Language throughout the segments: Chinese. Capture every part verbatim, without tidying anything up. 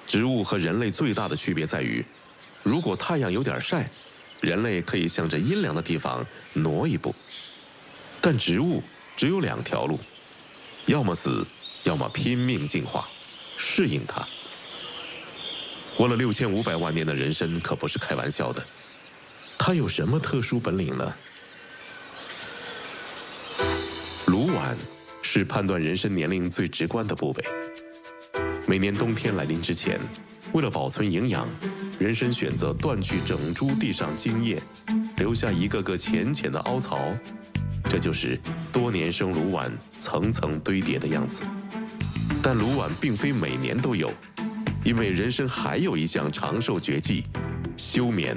植物和人类最大的区别在于，如果太阳有点晒，人类可以向着阴凉的地方挪一步，但植物只有两条路，要么死，要么拼命进化，适应它。活了六千五百万年的人参可不是开玩笑的，它有什么特殊本领呢？颅腕是判断人参年龄最直观的部位。每年冬天来临之前，为了保存营养，人参选择断去整株地上茎叶，留下一个个浅浅的凹槽，这就是多年生颅腕层层堆叠的样子。但颅腕并非每年都有，因为人参还有一项长寿绝技——休眠。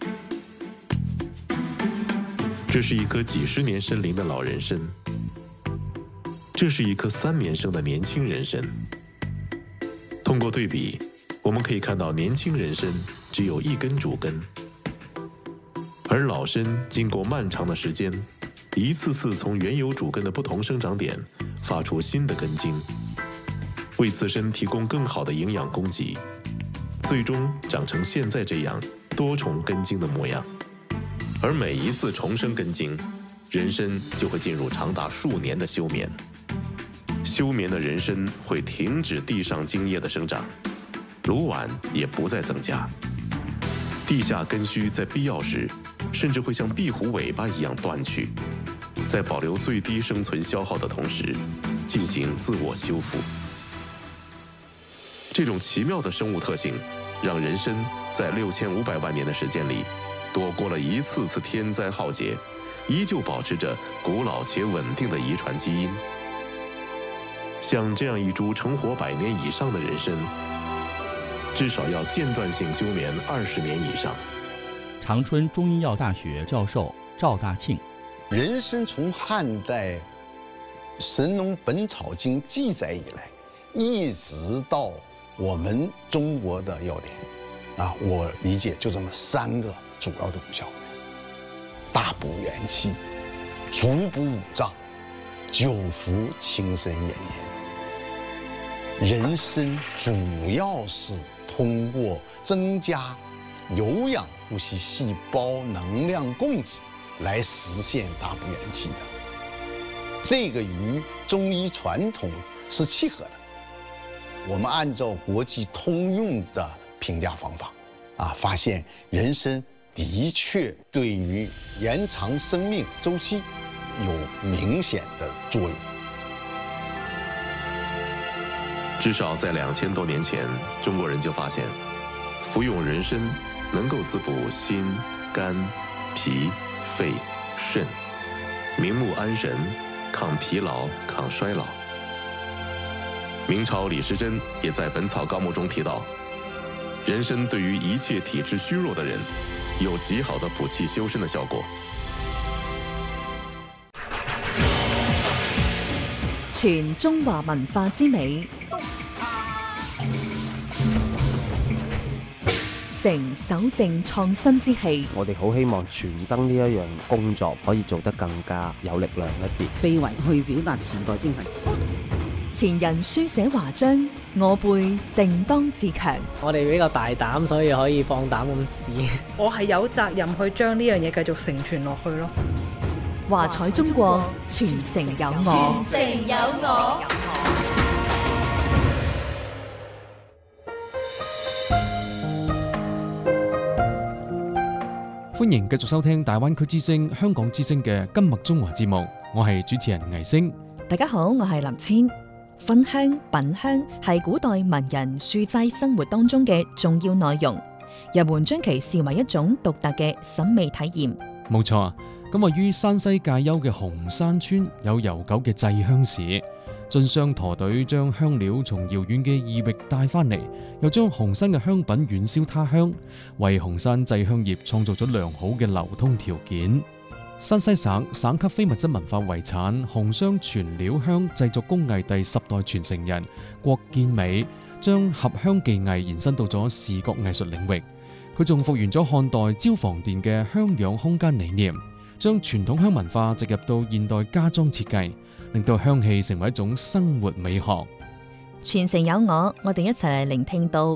这是一棵几十年参龄的老人参，这是一棵三年生的年轻人参。通过对比，我们可以看到年轻人参只有一根主根，而老参经过漫长的时间，一次次从原有主根的不同生长点发出新的根茎，为自身提供更好的营养供给，最终长成现在这样多重根茎的模样。而每一次重生根茎，人参就会进入长达数年的休眠。休眠的人参会停止地上茎叶的生长，颅腕也不再增加，地下根须在必要时甚至会像壁虎尾巴一样断去，在保留最低生存消耗的同时进行自我修复。这种奇妙的生物特性让人参在六千五百万年的时间里躲过了一次次天灾浩劫，依旧保持着古老且稳定的遗传基因。像这样一株成活百年以上的人参，至少要间断性休眠二十年以上。 长春中医药大学教授赵大庆： 人参从汉代《神农本草经》记载以来，一直到我们中国的药典，啊，我理解就这么三个主要的功效：大补元气，足补五脏，久服轻身延年。人参主要是通过增加有氧呼吸细胞能量供给来实现大补元气的，这个与中医传统是契合的。我们按照国际通用的评价方法，啊，发现人参的确对于延长生命周期有明显的作用。 至少在两千多年前，中国人就发现，服用人参能够滋补心、肝、脾、肺、肾，明目安神，抗疲劳、抗衰老。明朝李时珍也在《本草纲目》中提到，人参对於一切體質虛弱的人，有極好的補氣修身的效果。 傳中華文化之美，成守正創新之氣。 我哋好希望傳燈呢一樣工作可以做得更加有力量一啲， 非為去表達時代精神。 前人書寫華章，我輩定當自強。 我哋比較大膽，所以可以放膽咁試。 我係有責任去將呢樣嘢繼續承傳落去咯。 華彩中國，傳承有我。 傳承有我。 歡迎繼續收聽大灣區之聲、香港之聲嘅今麥中華節目，我係主持人倪星。 大家好，我係林千。熏香、品香係古代文人書齋生活當中嘅重要內容，人們將其視為一種獨特嘅審美體驗。 冇錯啊！咁位於山西介休嘅紅山村有悠久嘅製香史，進商駝隊將香料從遙遠嘅異域帶翻嚟，又將紅山嘅香品遠銷他鄉，為紅山製香業創造咗良好嘅流通條件。山西省省級非物質文化遺產紅商全料香製作工藝第十代傳承人郭建美，將合香技藝延伸到咗視覺藝術領域。佢仲復原咗漢代焦房殿嘅香養空間理念，將傳統香文化植入到現代家裝設計，令到香氣成為一種生活美學。 傳承有我，我哋一齊嚟聆聽到